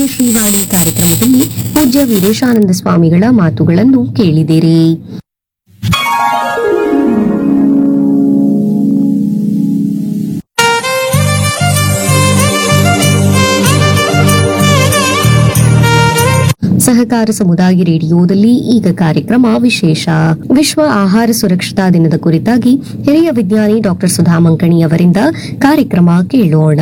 ಶ್ರೀವಾಣಿ ಕಾರ್ಯಕ್ರಮದಲ್ಲಿ ಪೂಜ್ಯ ವೀರೇಶಾನಂದ ಸ್ವಾಮಿಗಳ ಮಾತುಗಳನ್ನು ಕೇಳಿದಿರಿ. ಸಹಕಾರ ಸಮುದಾಯ ರೇಡಿಯೋದಲ್ಲಿ ಈಗ ಕಾರ್ಯಕ್ರಮ ವಿಶೇಷ ವಿಶ್ವ ಆಹಾರ ಸುರಕ್ಷತಾ ದಿನದ ಕುರಿತಾಗಿ ಹಿರಿಯ ವಿಜ್ಞಾನಿ ಡಾಕ್ಟರ್ ಸುಧಾ ಮಂಕಣಿ ಅವರಿಂದ ಕಾರ್ಯಕ್ರಮ ಕೇಳೋಣ.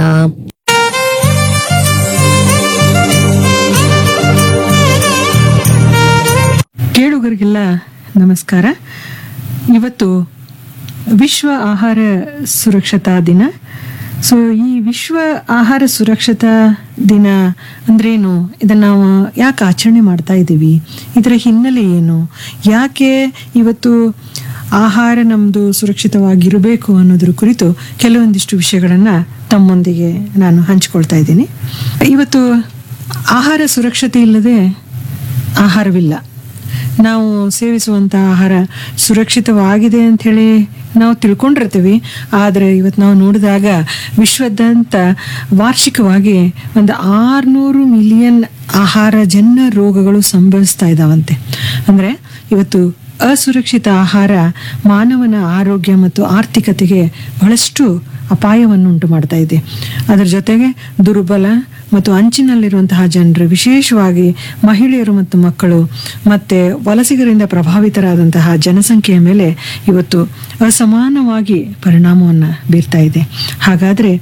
ಕೇಳುಗರಿಗೆಲ್ಲ ನಮಸ್ಕಾರ. ಇವತ್ತು ವಿಶ್ವ ಆಹಾರ ಸುರಕ್ಷತಾ ದಿನ. ಸೊ ಈ ವಿಶ್ವ ಆಹಾರ ಸುರಕ್ಷತಾ ದಿನ ಅಂದ್ರೇನು, ಇದನ್ನು ನಾವು ಯಾಕೆ ಆಚರಣೆ ಮಾಡ್ತಾ ಇದ್ದೀವಿ, ಇದರ ಹಿನ್ನೆಲೆ ಏನು, ಯಾಕೆ ಇವತ್ತು ಆಹಾರ ನಮ್ಮದು ಸುರಕ್ಷಿತವಾಗಿರಬೇಕು ಅನ್ನೋದ್ರ ಕುರಿತು ಕೆಲವೊಂದಿಷ್ಟು ವಿಷಯಗಳನ್ನು ತಮ್ಮೊಂದಿಗೆ ನಾನು ಹಂಚಿಕೊಳ್ತಾ ಇದ್ದೀನಿ. ಇವತ್ತು ಆಹಾರ ಸುರಕ್ಷತೆ ಇಲ್ಲದೆ ಆಹಾರವಿಲ್ಲ. ನಾವು ಸೇವಿಸುವಂಥ ಆಹಾರ ಸುರಕ್ಷಿತವಾಗಿದೆ ಅಂಥೇಳಿ ನಾವು ತಿಳ್ಕೊಂಡಿರ್ತೀವಿ. ಆದರೆ ಇವತ್ತು ನಾವು ನೋಡಿದಾಗ ವಿಶ್ವದಾದ್ಯಂತ ವಾರ್ಷಿಕವಾಗಿ ಒಂದು 600 ಮಿಲಿಯನ್ ಆಹಾರಜನ್ಯ ರೋಗಗಳು ಸಂಭವಿಸ್ತಾ ಇದ್ದಾವಂತೆ. ಅಂದರೆ ಇವತ್ತು ಅಸುರಕ್ಷಿತ ಆಹಾರ ಮಾನವನ ಆರೋಗ್ಯ ಮತ್ತು ಆರ್ಥಿಕತೆಗೆ ಬಹಳಷ್ಟು ಅಪಾಯವನ್ನು ಉಂಟು ಮಾಡ್ತಾ ಇದೆ. ಅದರ ಜೊತೆಗೆ ದುರ್ಬಲ ಮತ್ತು ಅಂಚಿನಲ್ಲಿರುವಂತಹ ಜನರು, ವಿಶೇಷವಾಗಿ ಮಹಿಳೆಯರು ಮತ್ತು ಮಕ್ಕಳು ಮತ್ತು ವಲಸಿಗರಿಂದ ಪ್ರಭಾವಿತರಾದಂತಹ ಜನಸಂಖ್ಯೆಯ ಮೇಲೆ ಇವತ್ತು ಅಸಮಾನವಾಗಿ ಪರಿಣಾಮವನ್ನು ಬೀರ್ತಾ ಇದೆ. ಹಾಗಾದರೆ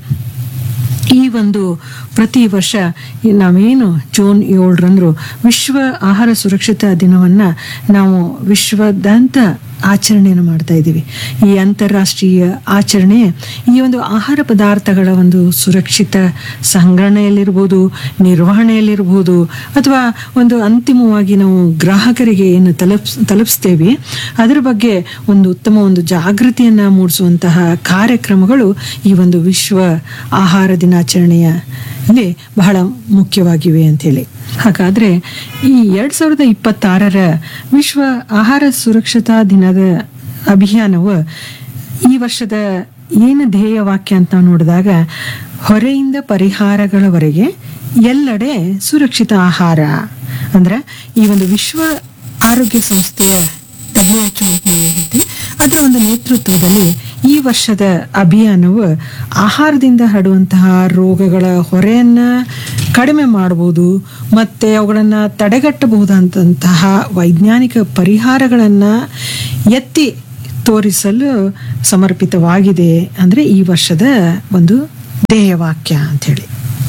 ಈ ಒಂದು ಪ್ರತಿ ವರ್ಷ ನಾವೇನು ಜೂನ್ 7ರಂದು ವಿಶ್ವ ಆಹಾರ ಸುರಕ್ಷತಾ ದಿನವನ್ನು ನಾವು ವಿಶ್ವದಾದ್ಯಂತ ಆಚರಣೆಯನ್ನು ಮಾಡ್ತಾ ಇದ್ದೀವಿ. ಈ ಅಂತಾರಾಷ್ಟ್ರೀಯ ಆಚರಣೆ ಈ ಒಂದು ಆಹಾರ ಪದಾರ್ಥಗಳ ಒಂದು ಸುರಕ್ಷಿತ ಸಂಗ್ರಹಣೆಯಲ್ಲಿರ್ಬೋದು, ನಿರ್ವಹಣೆಯಲ್ಲಿರ್ಬೋದು, ಅಥವಾ ಒಂದು ಅಂತಿಮವಾಗಿ ನಾವು ಗ್ರಾಹಕರಿಗೆ ಏನು ತಲುಪಿಸ್ತೇವೆ ಅದರ ಬಗ್ಗೆ ಒಂದು ಉತ್ತಮ ಒಂದು ಜಾಗೃತಿಯನ್ನು ಮೂಡಿಸುವಂತಹ ಕಾರ್ಯಕ್ರಮಗಳು ಈ ಒಂದು ವಿಶ್ವ ಆಹಾರ ದಿನಾಚರಣೆಯಲ್ಲಿ ಬಹಳ ಮುಖ್ಯವಾಗಿವೆ ಅಂಥೇಳಿ. ಹಾಗಾದರೆ ಈ 2026ರ ವಿಶ್ವ ಆಹಾರ ಸುರಕ್ಷತಾ ದಿನದ ಅಭಿಯಾನವು ಈ ವರ್ಷದ ಏನು ಧ್ಯೇಯ ವಾಕ್ಯ ಅಂತ ನಾವು ನೋಡಿದಾಗ, ಹೊರೆಯಿಂದ ಪರಿಹಾರಗಳವರೆಗೆ ಎಲ್ಲೆಡೆ ಸುರಕ್ಷಿತ ಆಹಾರ. ಅಂದ್ರೆ ಈ ಒಂದು ವಿಶ್ವ ಆರೋಗ್ಯ ಸಂಸ್ಥೆಯ WHO ಏನೈತಿ ಅದರ ಒಂದು ನೇತೃತ್ವದಲ್ಲಿ ಈ ವರ್ಷದ ಅಭಿಯಾನವು ಆಹಾರದಿಂದ ಹರಡುವಂತಹ ರೋಗಗಳ ಹೊರೆಯನ್ನು ಕಡಿಮೆ ಮಾಡಬಹುದು ಮತ್ತು ಅವುಗಳನ್ನು ತಡೆಗಟ್ಟಬಹುದಂತಹ ವೈಜ್ಞಾನಿಕ ಪರಿಹಾರಗಳನ್ನು ಎತ್ತಿ ತೋರಿಸಲು ಸಮರ್ಪಿತವಾಗಿದೆ. ಅಂದರೆ ಈ ವರ್ಷದ ಒಂದು ಧ್ಯೇಯವಾಕ್ಯ ಅಂಥೇಳಿ.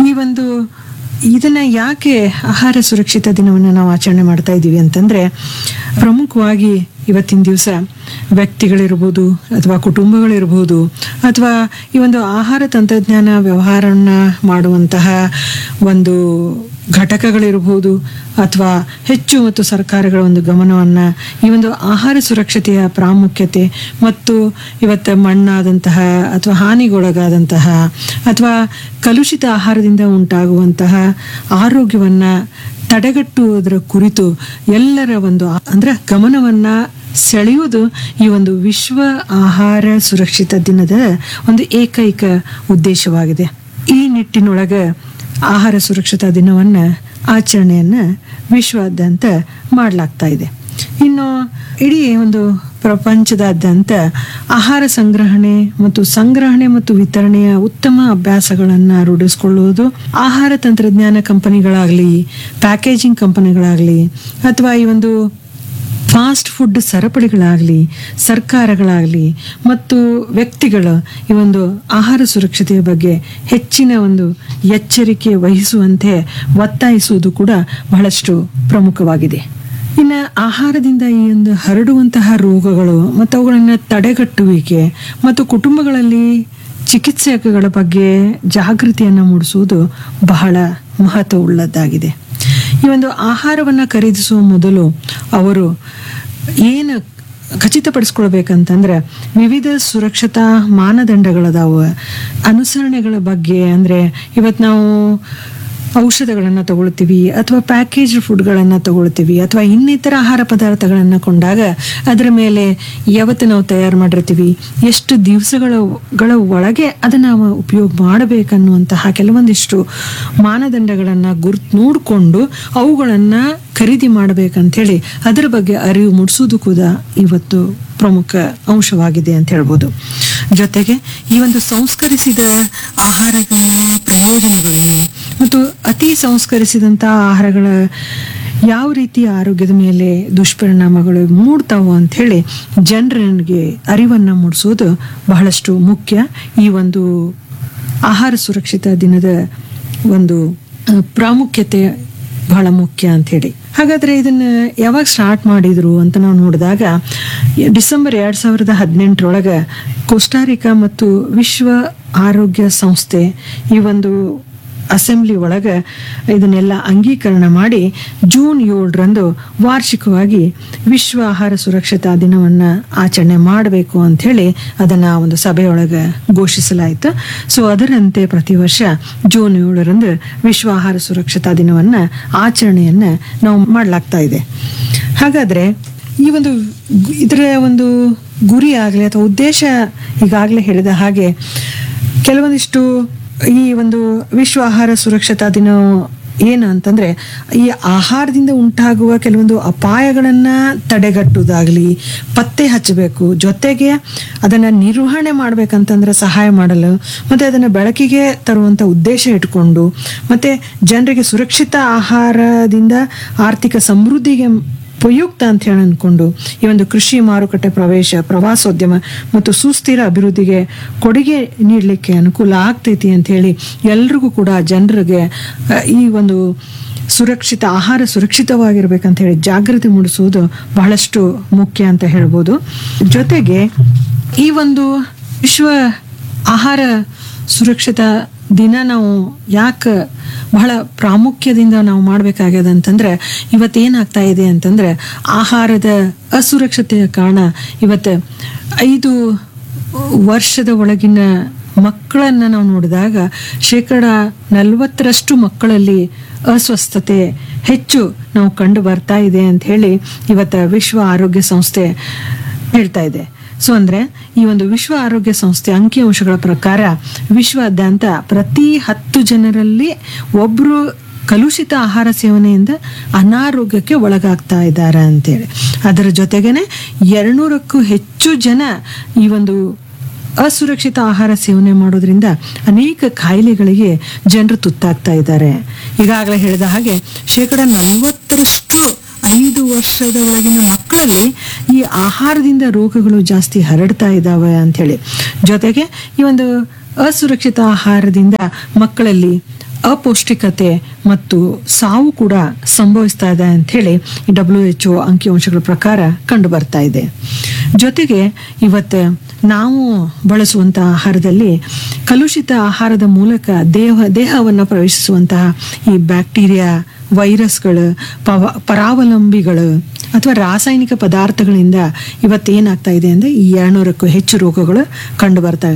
ಇದನ್ನು ಯಾಕೆ ಆಹಾರ ಸುರಕ್ಷಿತ ದಿನವನ್ನು ನಾವು ಆಚರಣೆ ಮಾಡ್ತಾ ಇದ್ದೀವಿ ಅಂತಂದರೆ, ಪ್ರಮುಖವಾಗಿ ಇವತ್ತಿನ ದಿವಸ ವ್ಯಕ್ತಿಗಳಿರ್ಬೋದು ಅಥವಾ ಕುಟುಂಬಗಳಿರ್ಬೋದು ಅಥವಾ ಈ ಒಂದು ಆಹಾರ ತಂತ್ರಜ್ಞಾನ ವ್ಯವಹಾರವನ್ನು ಮಾಡುವಂತಹ ಒಂದು ಘಟಕಗಳಿರ್ಬೋದು ಅಥವಾ ಹೆಚ್ಚು ಮತ್ತು ಸರ್ಕಾರಗಳ ಒಂದು ಗಮನವನ್ನು ಈ ಒಂದು ಆಹಾರ ಸುರಕ್ಷತೆಯ ಪ್ರಾಮುಖ್ಯತೆ ಮತ್ತು ಇವತ್ತು ಮಣ್ಣಾದಂತಹ ಅಥವಾ ಹಾನಿಗೊಳಗಾದಂತಹ ಅಥವಾ ಕಲುಷಿತ ಆಹಾರದಿಂದ ಉಂಟಾಗುವಂತಹ ಆರೋಗ್ಯವನ್ನು ತಡೆಗಟ್ಟುವುದರ ಕುರಿತು ಎಲ್ಲರ ಒಂದು ಗಮನವನ್ನು ಸೆಳೆಯುವುದು ಈ ಒಂದು ವಿಶ್ವ ಆಹಾರ ಸುರಕ್ಷಿತ ದಿನದ ಒಂದು ಏಕೈಕ ಉದ್ದೇಶವಾಗಿದೆ. ಈ ನಿಟ್ಟಿನೊಳಗೆ ಆಹಾರ ಸುರಕ್ಷತಾ ದಿನವನ್ನು ಆಚರಣೆಯನ್ನು ವಿಶ್ವಾದ್ಯಂತ ಮಾಡಲಾಗ್ತಾ ಇದೆ. ಇನ್ನು ಇಡೀ ಒಂದು ಪ್ರಪಂಚದಾದ್ಯಂತ ಆಹಾರ ಸಂಗ್ರಹಣೆ ಮತ್ತು ವಿತರಣೆಯ ಉತ್ತಮ ಅಭ್ಯಾಸಗಳನ್ನು ರೂಢಿಸಿಕೊಳ್ಳುವುದು ಆಹಾರ ತಂತ್ರಜ್ಞಾನ ಕಂಪನಿಗಳಾಗಲಿ, ಪ್ಯಾಕೇಜಿಂಗ್ ಕಂಪನಿಗಳಾಗಲಿ ಅಥವಾ ಈ ಒಂದು ಫಾಸ್ಟ್ ಫುಡ್ ಸರಪಳಿಗಳಾಗಲಿ, ಸರ್ಕಾರಗಳಾಗಲಿ ಮತ್ತು ವ್ಯಕ್ತಿಗಳು ಈ ಒಂದು ಆಹಾರ ಸುರಕ್ಷತೆಯ ಬಗ್ಗೆ ಹೆಚ್ಚಿನ ಒಂದು ಎಚ್ಚರಿಕೆ ವಹಿಸುವಂತೆ ಒತ್ತಾಯಿಸುವುದು ಕೂಡ ಬಹಳಷ್ಟು ಪ್ರಮುಖವಾಗಿದೆ. ಇನ್ನು ಆಹಾರದಿಂದ ಈ ಒಂದು ಹರಡುವಂತಹ ರೋಗಗಳು ಮತ್ತು ಅವುಗಳನ್ನು ತಡೆಗಟ್ಟುವಿಕೆ ಮತ್ತು ಕುಟುಂಬಗಳಲ್ಲಿ ಚಿಕಿತ್ಸೆಗಳ ಬಗ್ಗೆ ಜಾಗೃತಿಯನ್ನು ಮೂಡಿಸುವುದು ಬಹಳ ಮಹತ್ವವುಳ್ಳದ್ದಾಗಿದೆ. ಈ ಒಂದು ಆಹಾರವನ್ನು ಖರೀದಿಸುವ ಮೊದಲು ಅವರು ಏನು ಖಚಿತಪಡಿಸ್ಕೊಳ್ಬೇಕಂತಂದ್ರೆ ವಿವಿಧ ಸುರಕ್ಷತಾ ಮಾನದಂಡಗಳದಾವ, ಅನುಸರಣೆಗಳ ಬಗ್ಗೆ. ಅಂದರೆ ಇವತ್ತು ನಾವು ಔಷಧಗಳನ್ನು ತಗೊಳ್ತೀವಿ ಅಥವಾ ಪ್ಯಾಕೇಜ್ ಫುಡ್ಗಳನ್ನು ತಗೊಳ್ತೀವಿ ಅಥವಾ ಇನ್ನಿತರ ಆಹಾರ ಪದಾರ್ಥಗಳನ್ನು ಕೊಂಡಾಗ ಅದರ ಮೇಲೆ ಯಾವತ್ತು ನಾವು ತಯಾರು ಮಾಡಿರ್ತೀವಿ, ಎಷ್ಟು ದಿವಸಗಳ ಒಳಗೆ ಅದನ್ನು ನಾವು ಉಪಯೋಗ ಮಾಡಬೇಕನ್ನುವಂತಹ ಕೆಲವೊಂದಿಷ್ಟು ಮಾನದಂಡಗಳನ್ನು ನೋಡಿಕೊಂಡು ಅವುಗಳನ್ನು ಖರೀದಿ ಮಾಡಬೇಕಂಥೇಳಿ ಅದರ ಬಗ್ಗೆ ಅರಿವು ಮೂಡಿಸೋದು ಕೂಡ ಇವತ್ತು ಪ್ರಮುಖ ಅಂಶವಾಗಿದೆ ಅಂತ ಹೇಳ್ಬೋದು. ಜೊತೆಗೆ ಈ ಒಂದು ಸಂಸ್ಕರಿಸಿದ ಆಹಾರಗಳ ಪ್ರಯೋಜನಗಳೇನು ಮತ್ತು ಅತಿ ಸಂಸ್ಕರಿಸಿದಂತಹ ಆಹಾರಗಳ ಯಾವ ರೀತಿ ಆರೋಗ್ಯದ ಮೇಲೆ ದುಷ್ಪರಿಣಾಮಗಳು ಮೂಡ್ತಾವು ಅಂತ ಹೇಳಿ ಜನರಿಗೆ ಅರಿವನ್ನು ಮೂಡಿಸೋದು ಬಹಳಷ್ಟು ಮುಖ್ಯ. ಈ ಒಂದು ಆಹಾರ ಸುರಕ್ಷಿತ ದಿನದ ಒಂದು ಪ್ರಾಮುಖ್ಯತೆ ಬಹಳ ಮುಖ್ಯ ಅಂತ ಹೇಳಿ. ಹಾಗಾದ್ರೆ ಇದನ್ನ ಯಾವಾಗ ಸ್ಟಾರ್ಟ್ ಮಾಡಿದ್ರು ಅಂತ ನಾವು ನೋಡಿದಾಗ ಡಿಸೆಂಬರ್ 2018 ಕೋಸ್ಟಾರಿಕಾ ಮತ್ತು ವಿಶ್ವ ಆರೋಗ್ಯ ಸಂಸ್ಥೆ ಈ ಒಂದು ಅಸೆಂಬ್ಲಿ ಒಳಗೆ ಇದನ್ನೆಲ್ಲ ಅಂಗೀಕರಣ ಮಾಡಿ ಜೂನ್ 7 ವಾರ್ಷಿಕವಾಗಿ ವಿಶ್ವ ಆಹಾರ ಸುರಕ್ಷತಾ ದಿನವನ್ನು ಆಚರಣೆ ಮಾಡಬೇಕು ಅಂಥೇಳಿ ಅದನ್ನು ಒಂದು ಸಭೆಯೊಳಗೆ ಘೋಷಿಸಲಾಯಿತು. ಸೊ ಅದರಂತೆ ಪ್ರತಿ ವರ್ಷ ಜೂನ್ 7 ವಿಶ್ವ ಆಹಾರ ಸುರಕ್ಷತಾ ದಿನವನ್ನು ಆಚರಣೆಯನ್ನು ನಾವು ಮಾಡಲಾಗ್ತಾ ಇದೆ. ಹಾಗಾದರೆ ಈ ಒಂದು ಇದರ ಒಂದು ಗುರಿ ಆಗಲಿ ಅಥವಾ ಉದ್ದೇಶ ಈಗಾಗಲೇ ಹೇಳಿದ ಹಾಗೆ ಕೆಲವೊಂದಿಷ್ಟು ಈ ಒಂದು ವಿಶ್ವ ಆಹಾರ ಸುರಕ್ಷತಾ ದಿನ ಏನು ಅಂತಂದ್ರೆ ಈ ಆಹಾರದಿಂದ ಉಂಟಾಗುವ ಕೆಲವೊಂದು ಅಪಾಯಗಳನ್ನು ತಡೆಗಟ್ಟುವುದಾಗಲಿ ಪತ್ತೆ ಹಚ್ಚಬೇಕು, ಜೊತೆಗೆ ಅದನ್ನು ನಿರ್ವಹಣೆ ಮಾಡ್ಬೇಕಂತಂದ್ರೆ ಸಹಾಯ ಮಾಡಲು ಮತ್ತು ಅದನ್ನು ಬೆಳಕಿಗೆ ತರುವಂಥ ಉದ್ದೇಶ ಇಟ್ಕೊಂಡು ಮತ್ತು ಜನರಿಗೆ ಸುರಕ್ಷಿತ ಆಹಾರದಿಂದ ಆರ್ಥಿಕ ಸಮೃದ್ಧಿಗೆ ಉಪಯುಕ್ತ ಅಂತ ಹೇಳಿ ಅಂದ್ಕೊಂಡು ಈ ಒಂದು ಕೃಷಿ ಮಾರುಕಟ್ಟೆ ಪ್ರವೇಶ, ಪ್ರವಾಸೋದ್ಯಮ ಮತ್ತು ಸುಸ್ಥಿರ ಅಭಿವೃದ್ಧಿಗೆ ಕೊಡುಗೆ ನೀಡಲಿಕ್ಕೆ ಅನುಕೂಲ ಆಗ್ತೈತಿ ಅಂತ ಹೇಳಿ ಎಲ್ರಿಗೂ ಕೂಡ ಜನರಿಗೆ ಈ ಒಂದು ಸುರಕ್ಷಿತ ಆಹಾರ ಸುರಕ್ಷಿತವಾಗಿರ್ಬೇಕಂತ ಹೇಳಿ ಜಾಗೃತಿ ಮೂಡಿಸುವುದು ಬಹಳಷ್ಟು ಮುಖ್ಯ ಅಂತ ಹೇಳ್ಬೋದು. ಜೊತೆಗೆ ಈ ಒಂದು ವಿಶ್ವ ಆಹಾರ ಸುರಕ್ಷಿತ ದಿನ ನಾವು ಯಾಕೆ ಬಹಳ ಪ್ರಾಮುಖ್ಯದಿಂದ ನಾವು ಮಾಡಬೇಕಾಗ್ಯದ ಅಂತಂದ್ರೆ ಇವತ್ತೇನಾಗ್ತಾ ಇದೆ ಅಂತಂದ್ರೆ ಆಹಾರದ ಅಸುರಕ್ಷತೆಯ ಕಾರಣ ಇವತ್ತು 5 ವರ್ಷದ ಒಳಗಿನ ಮಕ್ಕಳನ್ನು ನಾವು ನೋಡಿದಾಗ 40% ಮಕ್ಕಳಲ್ಲಿ ಅಸ್ವಸ್ಥತೆ ಹೆಚ್ಚು ನಾವು ಕಂಡು ಬರ್ತಾ ಇದೆ ಅಂತ ಹೇಳಿ ಇವತ್ತು ವಿಶ್ವ ಆರೋಗ್ಯ ಸಂಸ್ಥೆ ಹೇಳ್ತಾ ಇದೆ. ಸೊ ಅಂದ್ರೆ ಈ ಒಂದು ವಿಶ್ವ ಆರೋಗ್ಯ ಸಂಸ್ಥೆ ಅಂಕಿಅಂಶಗಳ ಪ್ರಕಾರ ವಿಶ್ವಾದ್ಯಂತ ಪ್ರತಿ 10 ಜನರಲ್ಲಿ ಒಬ್ರು ಕಲುಷಿತ ಆಹಾರ ಸೇವನೆಯಿಂದ ಅನಾರೋಗ್ಯಕ್ಕೆ ಒಳಗಾಗ್ತಾ ಇದ್ದಾರೆ ಅಂತೇಳಿ. ಅದರ ಜೊತೆಗೇನೆ 200ಕ್ಕೂ ಹೆಚ್ಚು ಜನ ಈ ಒಂದು ಅಸುರಕ್ಷಿತ ಆಹಾರ ಸೇವನೆ ಮಾಡೋದ್ರಿಂದ ಅನೇಕ ಕಾಯಿಲೆಗಳಿಗೆ ಜನರು ತುತ್ತಾಗ್ತಾ ಇದ್ದಾರೆ. ಈಗಾಗಲೇ ಹೇಳಿದ ಹಾಗೆ 40% 5 ವರ್ಷದ ಒಳಗಿನ ಮಕ್ಕಳಲ್ಲಿ ಈ ಆಹಾರದಿಂದ ರೋಗಗಳು ಜಾಸ್ತಿ ಹರಡ್ತಾ ಇದ್ದಾವೆ ಅಂಥೇಳಿ. ಜೊತೆಗೆ ಈ ಒಂದು ಅಸುರಕ್ಷಿತ ಆಹಾರದಿಂದ ಮಕ್ಕಳಲ್ಲಿ ಅಪೌಷ್ಟಿಕತೆ ಮತ್ತು ಸಾವು ಕೂಡ ಸಂಭವಿಸ್ತಾ ಇದೆ ಅಂಥೇಳಿ WHO ಅಂಕಿಅಂಶಗಳ ಪ್ರಕಾರ ಕಂಡು ಬರ್ತಾ ಇದೆ. ಜೊತೆಗೆ ಇವತ್ತು ನಾವು ಬಳಸುವಂಥ ಆಹಾರದಲ್ಲಿ ಕಲುಷಿತ ಆಹಾರದ ಮೂಲಕ ದೇಹವನ್ನು ಪ್ರವೇಶಿಸುವಂತಹ ಈ ಬ್ಯಾಕ್ಟೀರಿಯಾ, ವೈರಸ್ಗಳು, ಪರಾವಲಂಬಿಗಳು ಅಥವಾ ರಾಸಾಯನಿಕ ಪದಾರ್ಥಗಳಿಂದ ಇವತ್ತೇನಾಗ್ತಾ ಇದೆ ಅಂದರೆ ಈ 200ಕ್ಕೂ ಹೆಚ್ಚು ರೋಗಗಳು ಕಂಡು ಬರ್ತವೆ.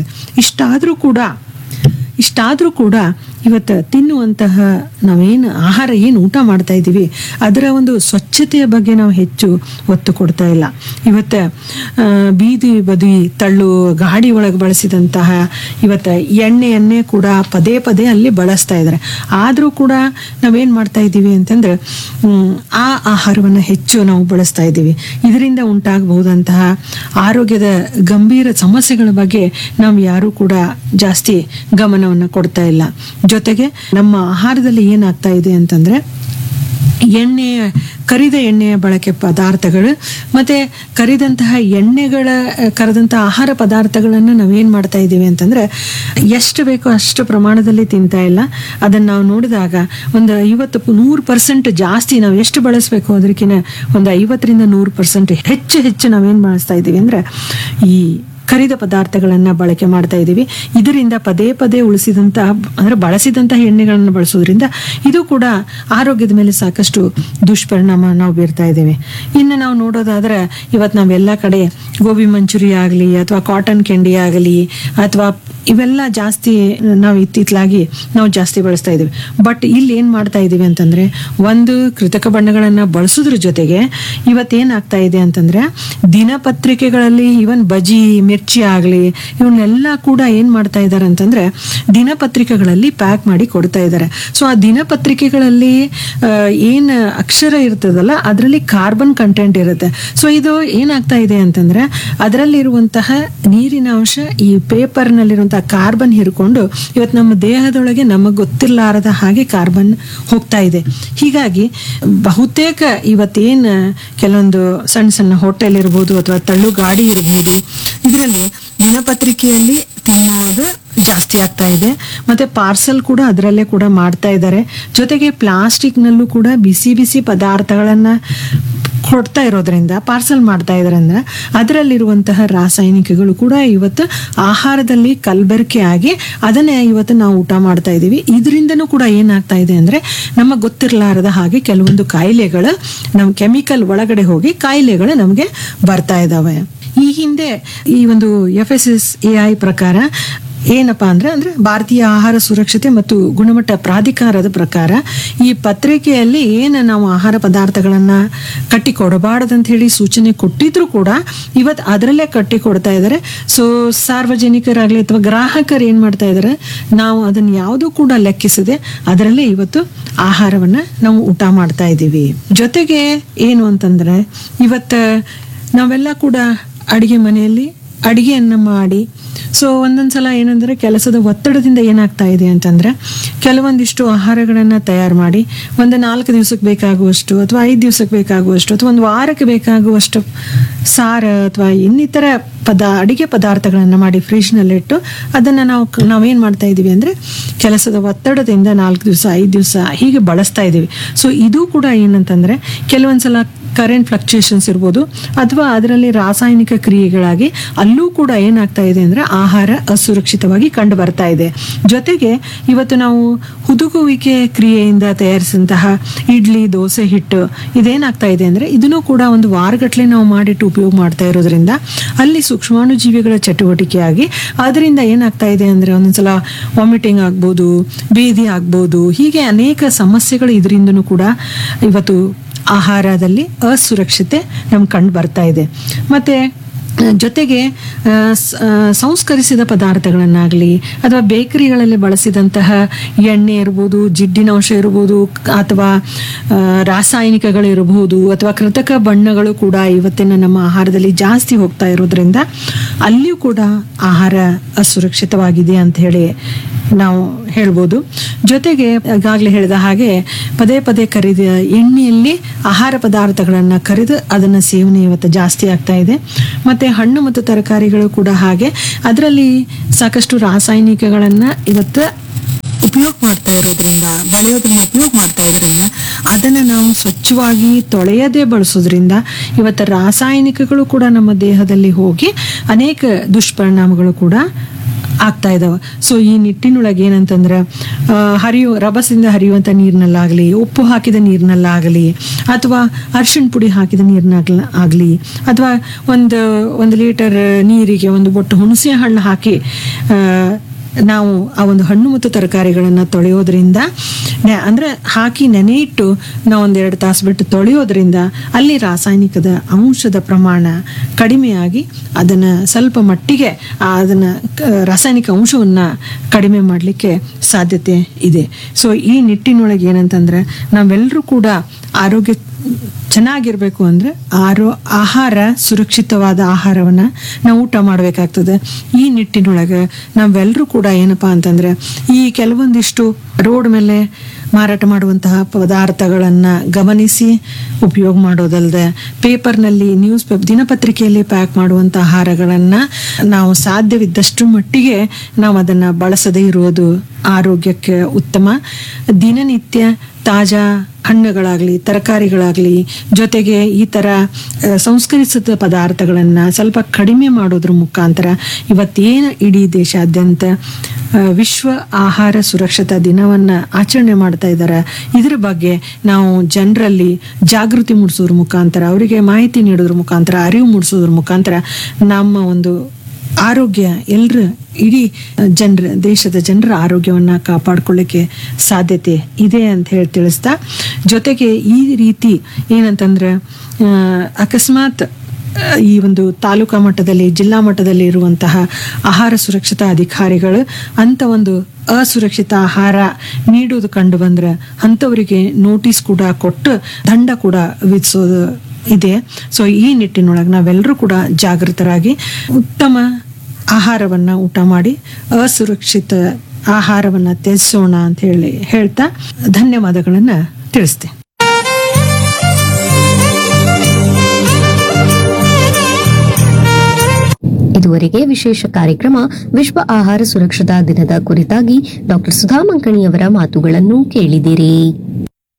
ಇಷ್ಟಾದರೂ ಕೂಡ ಇವತ್ತು ತಿನ್ನುವಂತಹ ನಾವೇನು ಆಹಾರ ಏನು ಊಟ ಮಾಡ್ತಾ ಇದ್ದೀವಿ ಅದರ ಒಂದು ಸ್ವಚ್ಛತೆಯ ಬಗ್ಗೆ ನಾವು ಹೆಚ್ಚು ಒತ್ತು ಕೊಡ್ತಾ ಇಲ್ಲ. ಇವತ್ತು ಬೀದಿ ಬದಿ ತಳ್ಳು ಗಾಡಿ ಒಳಗೆ ಬಳಸಿದಂತಹ ಇವತ್ತು ಎಣ್ಣೆಯನ್ನೇ ಕೂಡ ಪದೇ ಅಲ್ಲಿ ಬಳಸ್ತಾ ಇದ್ದಾರೆ. ಆದರೂ ಕೂಡ ನಾವೇನು ಮಾಡ್ತಾ ಇದ್ದೀವಿ ಅಂತಂದ್ರೆ ಆ ಆಹಾರವನ್ನು ಹೆಚ್ಚು ನಾವು ಬಳಸ್ತಾ ಇದ್ದೀವಿ. ಇದರಿಂದ ಉಂಟಾಗಬಹುದಂತಹ ಆರೋಗ್ಯದ ಗಂಭೀರ ಸಮಸ್ಯೆಗಳ ಬಗ್ಗೆ ನಾವು ಯಾರೂ ಕೂಡ ಜಾಸ್ತಿ ಗಮನವನ್ನು ಕೊಡ್ತಾ ಇಲ್ಲ. ಜೊತೆಗೆ ನಮ್ಮ ಆಹಾರದಲ್ಲಿ ಏನಾಗ್ತಾ ಇದೆ ಅಂತಂದ್ರೆ ಕರಿದ ಎಣ್ಣೆಯ ಬಳಕೆ ಪದಾರ್ಥಗಳು ಮತ್ತೆ ಕರೆದಂತಹ ಆಹಾರ ಪದಾರ್ಥಗಳನ್ನು ನಾವೇನ್ ಮಾಡ್ತಾ ಇದ್ದೀವಿ ಅಂತಂದ್ರೆ ಎಷ್ಟು ಬೇಕೋ ಅಷ್ಟು ಪ್ರಮಾಣದಲ್ಲಿ ತಿಂತಾ ಇಲ್ಲ. ಅದನ್ನ ನಾವು ನೋಡಿದಾಗ ಒಂದು 50-100% ಜಾಸ್ತಿ ನಾವು ಎಷ್ಟು ಬಳಸಬೇಕು ಅದಕ್ಕಿಂತ ಒಂದು 50-100% ಹೆಚ್ಚು ನಾವೇನ್ ಬಳಸ್ತಾ ಇದ್ದೀವಿ ಅಂದ್ರೆ ಈ ಕರಿದ ಪದಾರ್ಥಗಳನ್ನ ಬಳಕೆ ಮಾಡ್ತಾ ಇದ್ದೀವಿ. ಇದರಿಂದ ಪದೇ ಉಳಿಸಿದಂತಹ ಅಂದ್ರೆ ಬಳಸಿದಂತಹ ಎಣ್ಣೆಗಳನ್ನು ಬಳಸೋದ್ರಿಂದ ಇದು ಕೂಡ ಆರೋಗ್ಯದ ಮೇಲೆ ಸಾಕಷ್ಟು ದುಷ್ಪರಿಣಾಮ ನಾವು ಬೀರ್ತಾ ಇದ್ದೇವೆ. ಇನ್ನು ನಾವು ನೋಡೋದಾದ್ರೆ ಇವತ್ತು ನಾವೆಲ್ಲ ಕಡೆ ಗೋಬಿ ಮಂಚೂರಿ ಆಗಲಿ ಅಥವಾ ಕಾಟನ್ ಕ್ಯಾಂಡಿ ಆಗಲಿ ಅಥವಾ ಇವೆಲ್ಲ ಜಾಸ್ತಿ ನಾವು ಇತ್ತಿತ್ತಲಾಗಿ ನಾವು ಜಾಸ್ತಿ ಬಳಸ್ತಾ ಇದೀವಿ. ಬಟ್ ಇಲ್ಲಿ ಏನ್ ಮಾಡ್ತಾ ಇದೀವಿ ಅಂತಂದ್ರೆ, ಒಂದು ಕೃತಕ ಬಣ್ಣಗಳನ್ನ ಬಳಸೋದ್ರ ಜೊತೆಗೆ ಇವತ್ತೇನಾಗ್ತಾ ಇದೆ ಅಂತಂದ್ರೆ, ದಿನಪತ್ರಿಕೆಗಳಲ್ಲಿ ಇವನ್ ಬಜಿ ಮಿರ್ಚಿ ಆಗ್ಲಿ ಇವನ್ನೆಲ್ಲ ಕೂಡ ಏನ್ ಮಾಡ್ತಾ ಇದ್ದಾರೆ ಅಂತಂದ್ರೆ ದಿನಪತ್ರಿಕೆಗಳಲ್ಲಿ ಪ್ಯಾಕ್ ಮಾಡಿ ಕೊಡ್ತಾ ಇದ್ದಾರೆ. ಸೊ ಆ ದಿನಪತ್ರಿಕೆಗಳಲ್ಲಿ ಏನ್ ಅಕ್ಷರ ಇರ್ತದಲ್ಲ ಅದರಲ್ಲಿ ಕಾರ್ಬನ್ ಕಂಟೆಂಟ್ ಇರುತ್ತೆ. ಸೊ ಇದು ಏನಾಗ್ತಾ ಇದೆ ಅಂತಂದ್ರೆ ಅದರಲ್ಲಿರುವಂತಹ ನೀರಿನ ಅಂಶ ಈ ಪೇಪರ್ ನಲ್ಲಿರುವಂತಹ ಕಾರ್ಬನ್ ಹಿರ್ಕೊಂಡು ಇವತ್ತು ನಮ್ಮ ದೇಹದೊಳಗೆ ನಮಗೆ ಗೊತ್ತಿರಲಾರದ ಹಾಗೆ ಕಾರ್ಬನ್ ಹೋಗ್ತಾ ಇದೆ. ಹೀಗಾಗಿ ಬಹುತೇಕ ಇವತ್ತೇನ್ ಕೆಲವೊಂದು ಸಣ್ಣ ಸಣ್ಣ ಹೋಟೆಲ್ ಇರ್ಬೋದು ಅಥವಾ ತಳ್ಳು ಗಾಡಿ ಇರ್ಬೋದು, ಇದರಲ್ಲಿ ದಿನಪತ್ರಿಕೆಯಲ್ಲಿ ತಿನ್ನೋದು ಜಾಸ್ತಿ ಆಗ್ತಾ ಇದೆ. ಮತ್ತೆ ಪಾರ್ಸಲ್ ಕೂಡ ಅದರಲ್ಲೇ ಕೂಡ ಮಾಡ್ತಾ ಇದ್ದಾರೆ. ಜೊತೆಗೆ ಪ್ಲಾಸ್ಟಿಕ್ ನಲ್ಲೂ ಕೂಡ ಬಿಸಿ ಬಿಸಿ ಪದಾರ್ಥಗಳನ್ನ ಕೊಡ್ತಾ ಇರೋದ್ರಿಂದ, ಪಾರ್ಸಲ್ ಮಾಡ್ತಾ ಇದ್ರಿಂದ ಅದರಲ್ಲಿರುವಂತಹ ರಾಸಾಯನಿಕಗಳು ಕೂಡ ಇವತ್ತು ಆಹಾರದಲ್ಲಿ ಕಲಬೆರಕೆ ಆಗಿ ಅದನ್ನೇ ಇವತ್ತು ನಾವು ಊಟ ಮಾಡ್ತಾ ಇದೀವಿ. ಇದರಿಂದನೂ ಕೂಡ ಏನಾಗ್ತಾ ಇದೆ ಅಂದ್ರೆ ನಮಗೆ ಗೊತ್ತಿರಲಾರದ ಹಾಗೆ ಕೆಲವೊಂದು ಕಾಯಿಲೆಗಳು ನಮ್ಮ ಕೆಮಿಕಲ್ ಒಳಗಡೆ ಹೋಗಿ ಕಾಯಿಲೆಗಳು ನಮಗೆ ಬರ್ತಾ ಇದಾವೆ. ಈ ಹಿಂದೆ ಈ ಒಂದು FSSAI ಪ್ರಕಾರ ಏನಪ್ಪಾ ಅಂದ್ರೆ ಭಾರತೀಯ ಆಹಾರ ಸುರಕ್ಷತೆ ಮತ್ತು ಗುಣಮಟ್ಟ ಪ್ರಾಧಿಕಾರದ ಪ್ರಕಾರ ಈ ಪತ್ರಿಕೆಯಲ್ಲಿ ಏನು ನಾವು ಆಹಾರ ಪದಾರ್ಥಗಳನ್ನ ಕಟ್ಟಿ ಕೊಡಬಾರದಂತ ಹೇಳಿ ಸೂಚನೆ ಕೊಟ್ಟಿದ್ರು ಕೂಡ ಇವತ್ತು ಅದರಲ್ಲೇ ಕಟ್ಟಿ ಕೊಡ್ತಾ ಇದ್ದಾರೆ. ಸೊ ಸಾರ್ವಜನಿಕರಾಗ್ಲಿ ಅಥವಾ ಗ್ರಾಹಕರು ಏನ್ ಮಾಡ್ತಾ ಇದಾರೆ, ನಾವು ಅದನ್ನ ಯಾವುದೂ ಕೂಡ ಲೆಕ್ಕಿಸದೆ ಅದರಲ್ಲೇ ಇವತ್ತು ಆಹಾರವನ್ನ ನಾವು ಊಟ ಮಾಡ್ತಾ ಇದ್ದೀವಿ. ಜೊತೆಗೆ ಏನು ಅಂತಂದ್ರೆ ಇವತ್ತು ನಾವೆಲ್ಲ ಕೂಡ ಅಡಿಗೆ ಮನೆಯಲ್ಲಿ ಅಡಿಗೆಯನ್ನ ಮಾಡಿ, ಸೊ ಒಂದೊಂದ್ಸಲ ಏನಂದ್ರೆ ಕೆಲಸದ ಒತ್ತಡದಿಂದ ಏನಾಗ್ತಾ ಇದೆ ಅಂತಂದ್ರೆ ಕೆಲವೊಂದಿಷ್ಟು ಆಹಾರಗಳನ್ನ ತಯಾರು ಮಾಡಿ ಒಂದು 4 ದಿವಸಕ್ಕೆ ಬೇಕಾಗುವಷ್ಟು ಅಥವಾ 5 ದಿವಸಕ್ಕೆ ಬೇಕಾಗುವಷ್ಟು ಅಥವಾ ಒಂದು ವಾರಕ್ಕೆ ಬೇಕಾಗುವಷ್ಟು ಸಾರ ಅಥವಾ ಇನ್ನಿತರ ಅಡಿಗೆ ಪದಾರ್ಥಗಳನ್ನ ಮಾಡಿ ಫ್ರಿಜ್ ನಲ್ಲಿ ಇಟ್ಟು ಅದನ್ನ ನಾವೇನ್ ಮಾಡ್ತಾ ಇದೀವಿ ಅಂದ್ರೆ ಕೆಲಸದ ಒತ್ತಡದಿಂದ 4 ದಿವಸ 5 ದಿವಸ ಹೀಗೆ ಬಳಸ್ತಾ ಇದೀವಿ. ಸೊ ಇದು ಕೂಡ ಏನಂತಂದ್ರೆ ಕೆಲವೊಂದ್ಸಲ ಕರೆಂಟ್ ಫ್ಲಕ್ಚುಯೇಷನ್ಸ್ ಇರ್ಬೋದು ಅಥವಾ ಅದರಲ್ಲಿ ರಾಸಾಯನಿಕ ಕ್ರಿಯೆಗಳಾಗಿ ಅಲ್ಲೂ ಕೂಡ ಏನಾಗ್ತಾ ಇದೆ ಅಂದ್ರೆ ಆಹಾರ ಅಸುರಕ್ಷಿತವಾಗಿ ಕಂಡು ಬರ್ತಾ ಇದೆ. ಜೊತೆಗೆ ಇವತ್ತು ನಾವು ಹುದುಗುವಿಕೆ ಕ್ರಿಯೆಯಿಂದ ತಯಾರಿಸಿದಂತಹ ಇಡ್ಲಿ ದೋಸೆ ಹಿಟ್ಟು ಇದೇನಾಗ್ತಾ ಇದೆ ಅಂದ್ರೆ ಇದನ್ನು ಕೂಡ ಒಂದು ವಾರಗಟ್ಲೆ ನಾವು ಮಾಡಿಟ್ಟು ಉಪಯೋಗ ಮಾಡ್ತಾ ಇರೋದ್ರಿಂದ ಅಲ್ಲಿ ಸೂಕ್ಷ್ಮಾಣುಜೀವಿಗಳ ಚಟುವಟಿಕೆಯಾಗಿ ಅದರಿಂದ ಏನಾಗ್ತಾ ಇದೆ ಅಂದ್ರೆ ಒಂದೊಂದ್ಸಲ ವಾಮಿಟಿಂಗ್ ಆಗ್ಬೋದು, ಬೇದಿ ಆಗ್ಬೋದು, ಹೀಗೆ ಅನೇಕ ಸಮಸ್ಯೆಗಳು ಇದರಿಂದನೂ ಕೂಡ ಇವತ್ತು ಆಹಾರದಲ್ಲಿ ಅಸುರಕ್ಷತೆ ನಮ್ಗೆ ಕಂಡು ಬರ್ತಾ ಇದೆ. ಮತ್ತೆ ಜೊತೆಗೆ ಸಂಸ್ಕರಿಸಿದ ಪದಾರ್ಥಗಳನ್ನಾಗಲಿ ಅಥವಾ ಬೇಕರಿಗಳಲ್ಲಿ ಬಳಸಿದಂತಹ ಎಣ್ಣೆ ಇರ್ಬೋದು, ಜಿಡ್ಡಿನ ಅಂಶ ಇರ್ಬೋದು ಅಥವಾ ರಾಸಾಯನಿಕಗಳಿರಬಹುದು ಅಥವಾ ಕೃತಕ ಬಣ್ಣಗಳು ಕೂಡ ಇವತ್ತಿನ ನಮ್ಮ ಆಹಾರದಲ್ಲಿ ಜಾಸ್ತಿ ಹೋಗ್ತಾ ಇರೋದ್ರಿಂದ ಅಲ್ಲಿಯೂ ಕೂಡ ಆಹಾರ ಅಸುರಕ್ಷಿತವಾಗಿದೆ ಅಂತ ಹೇಳಿ ನಾವು ಹೇಳ್ಬೋದು. ಜೊತೆಗೆ ಈಗಾಗಲೇ ಹೇಳಿದ ಹಾಗೆ ಪದೇ ಪದೇ ಕರಿದ ಎಣ್ಣೆಯಲ್ಲಿ ಆಹಾರ ಪದಾರ್ಥಗಳನ್ನ ಕರೆದು ಅದನ್ನ ಸೇವನೆ ಇವತ್ತು ಜಾಸ್ತಿ ಆಗ್ತಾ ಇದೆ. ಮತ್ತೆ ಹಣ್ಣು ಮತ್ತು ತರಕಾರಿಗಳು ಕೂಡ ಹಾಗೆ ಅದರಲ್ಲಿ ಸಾಕಷ್ಟು ರಾಸಾಯನಿಕಗಳನ್ನ ಇವತ್ತು ಉಪಯೋಗ ಮಾಡ್ತಾ ಇರೋದ್ರಿಂದ, ಬೆಳೆಯೋದನ್ನ ಉಪಯೋಗ ಮಾಡ್ತಾ ಇರೋದ್ರಿಂದ ಅದನ್ನ ನಾವು ಸ್ವಚ್ಛವಾಗಿ ತೊಳೆಯದೇ ಬಳಸೋದ್ರಿಂದ ಇವತ್ತು ರಾಸಾಯನಿಕಗಳು ಕೂಡ ನಮ್ಮ ದೇಹದಲ್ಲಿ ಹೋಗಿ ಅನೇಕ ದುಷ್ಪರಿಣಾಮಗಳು ಕೂಡ ಆಗ್ತಾ ಇದಾವೆ. ಸೊ ಈ ನಿಟ್ಟಿನೊಳಗೆ ಏನಂತಂದ್ರೆ ರಭಸದಿಂದ ಹರಿಯುವಂತ ನೀರಿನಲ್ಲಾಗಲಿ, ಉಪ್ಪು ಹಾಕಿದ ನೀರಿನಲ್ಲಾಗಲಿ ಅಥವಾ ಅರಿಶಿಣ ಪುಡಿ ಹಾಕಿದ ನೀರಿನಾಗಲಿ ಅಥವಾ ಒಂದು ಲೀಟರ್ ನೀರಿಗೆ ಒಂದು ಬೊಟ್ಟು ಹುಣಸೆ ಹಣ್ಣು ಹಾಕಿ ನಾವು ಆ ಒಂದು ಹಣ್ಣು ಮತ್ತು ತರಕಾರಿಗಳನ್ನ ತೊಳೆಯೋದ್ರಿಂದ ಅಂದ್ರೆ ಹಾಕಿ ನೆನೆ ಇಟ್ಟು ನಾವು 1-2 ತಾಸು ಬಿಟ್ಟು ತೊಳೆಯೋದ್ರಿಂದ ಅಲ್ಲಿ ರಾಸಾಯನಿಕದ ಅಂಶದ ಪ್ರಮಾಣ ಕಡಿಮೆಯಾಗಿ ಅದನ್ನ ಸ್ವಲ್ಪ ಮಟ್ಟಿಗೆ ಅದನ್ನ ರಾಸಾಯನಿಕ ಅಂಶವನ್ನ ಕಡಿಮೆ ಮಾಡಲಿಕ್ಕೆ ಸಾಧ್ಯತೆ ಇದೆ. ಸೊ ಈ ನಿಟ್ಟಿನೊಳಗೆ ಏನಂತಂದ್ರೆ ನಾವೆಲ್ಲರೂ ಕೂಡ ಆರೋಗ್ಯ ಚೆನ್ನಾಗಿರ್ಬೇಕು ಅಂದ್ರೆ ಆಹಾರ ಸುರಕ್ಷಿತವಾದ ಆಹಾರವನ್ನ ನಾವು ಊಟ ಮಾಡ್ಬೇಕಾಗ್ತದೆ. ಈ ನಿಟ್ಟಿನೊಳಗೆ ನಾವೆಲ್ಲರೂ ಕೂಡ ಏನಪ್ಪಾ ಅಂತಂದ್ರೆ ಈ ಕೆಲವೊಂದಿಷ್ಟು ರೋಡ್ ಮೇಲೆ ಮಾರಾಟ ಮಾಡುವಂತಹ ಪದಾರ್ಥಗಳನ್ನ ಗಮನಿಸಿ ಉಪಯೋಗ ಮಾಡೋದಲ್ಲದೆ ಪೇಪರ್ನಲ್ಲಿ ದಿನಪತ್ರಿಕೆಯಲ್ಲಿ ಪ್ಯಾಕ್ ಮಾಡುವಂತಹ ಆಹಾರಗಳನ್ನ ನಾವು ಸಾಧ್ಯವಿದ್ದಷ್ಟು ಮಟ್ಟಿಗೆ ನಾವು ಅದನ್ನ ಬಳಸದೇ ಇರುವುದು ಆರೋಗ್ಯಕ್ಕೆ ಉತ್ತಮ. ದಿನನಿತ್ಯ ತಾಜಾ ಹಣ್ಣುಗಳಾಗ್ಲಿ ತರಕಾರಿಗಳಾಗ್ಲಿ ಜೊತೆಗೆ ಈ ತರ ಸಂಸ್ಕರಿಸಿದ ಪದಾರ್ಥಗಳನ್ನ ಸ್ವಲ್ಪ ಕಡಿಮೆ ಮಾಡೋದ್ರ ಮುಖಾಂತರ ಇವತ್ತೇನು ಇಡೀ ದೇಶಾದ್ಯಂತ ವಿಶ್ವ ಆಹಾರ ಸುರಕ್ಷತಾ ದಿನವನ್ನ ಆಚರಣೆ ಮಾಡ್ತಾ ಇದ್ದಾರೆ, ಇದ್ರ ಬಗ್ಗೆ ನಾವು ಜನರಲ್ಲಿ ಜಾಗೃತಿ ಮೂಡಿಸೋದ್ರ ಮುಖಾಂತರ, ಅವರಿಗೆ ಮಾಹಿತಿ ನೀಡೋದ್ರ ಮುಖಾಂತರ, ಅರಿವು ಮೂಡಿಸೋದ್ರ ಮುಖಾಂತರ ನಮ್ಮ ಒಂದು ಆರೋಗ್ಯ ಎಲ್ಲರ ಇಡೀ ದೇಶದ ಜನರ ಆರೋಗ್ಯವನ್ನ ಕಾಪಾಡ್ಕೊಳ್ಳಿಕ್ಕೆ ಸಾಧ್ಯತೆ ಇದೆ ಅಂತ ಹೇಳಿ ತಿಳಿಸ್ತಾ, ಜೊತೆಗೆ ಈ ರೀತಿ ಏನಂತಂದ್ರೆ ಅಕಸ್ಮಾತ್ ಈ ಒಂದು ತಾಲೂಕಾ ಮಟ್ಟದಲ್ಲಿ ಜಿಲ್ಲಾ ಮಟ್ಟದಲ್ಲಿ ಇರುವಂತಹ ಆಹಾರ ಸುರಕ್ಷತಾ ಅಧಿಕಾರಿಗಳು ಅಂತ ಒಂದು ಅಸುರಕ್ಷಿತ ಆಹಾರ ನೀಡುವುದು ಕಂಡು ಬಂದ್ರೆ ಅಂಥವರಿಗೆ ನೋಟಿಸ್ ಕೂಡ ಕೊಟ್ಟು ದಂಡ ಕೂಡ ವಿಧಿಸೋದು ಇದೆ. ಸೊ ಈ ನಿಟ್ಟಿನೊಳಗೆ ನಾವೆಲ್ಲರೂ ಕೂಡ ಜಾಗೃತರಾಗಿ ಉತ್ತಮ ಆಹಾರವನ್ನ ಊಟ ಮಾಡಿ ಅಸುರಕ್ಷಿತ ಆಹಾರವನ್ನ ತ್ಯಜಿಸೋಣ ಅಂತ ಹೇಳಿ ಹೇಳ್ತಾ ಧನ್ಯವಾದಗಳನ್ನ ತಿಳಿಸ್ತೇನೆ. ಇದುವರೆಗೆ ವಿಶೇಷ ಕಾರ್ಯಕ್ರಮ ವಿಶ್ವ ಆಹಾರ ಸುರಕ್ಷತಾ ದಿನದ ಕುರಿತಾಗಿ ಡಾಕ್ಟರ್ ಸುಧಾ ಮಂಕಣಿಯವರ ಮಾತುಗಳನ್ನು ಕೇಳಿದಿರಿ.